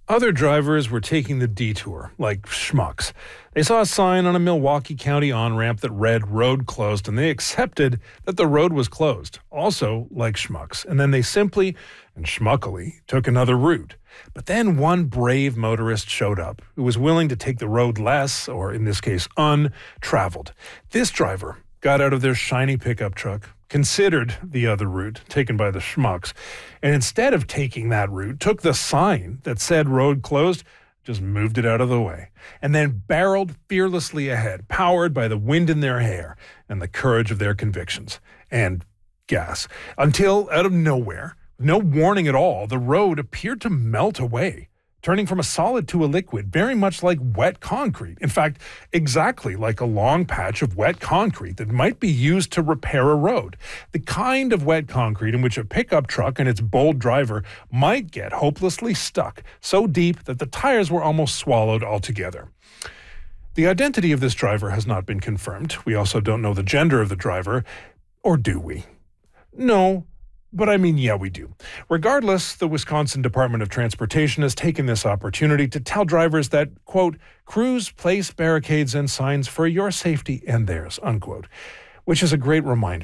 Other drivers were taking the detour, like schmucks. They saw a sign on a Milwaukee County on-ramp that read "road closed," and they accepted that the road was closed, also like schmucks. And then they simply and schmuckily took another route. But then one brave motorist showed up who was willing to take the road less, or in this case, untraveled. This driver got out of their shiny pickup truck, considered the other route taken by the schmucks, and instead of taking that route, took the sign that said road closed, just moved it out of the way, and then barreled fearlessly ahead, powered by the wind in their hair and the courage of their convictions and gas, until out of nowhere, no warning at all, the road appeared to melt away, turning from a solid to a liquid, very much like wet concrete. In fact, exactly like a long patch of wet concrete that might be used to repair a road. The kind of wet concrete in which a pickup truck and its bold driver might get hopelessly stuck, so deep that the tires were almost swallowed altogether. The identity of this driver has not been confirmed. We also don't know the gender of the driver. Or do we? No. But yeah, we do. Regardless, the Wisconsin Department of Transportation has taken this opportunity to tell drivers that, quote, crews place barricades and signs for your safety and theirs, unquote, which is a great reminder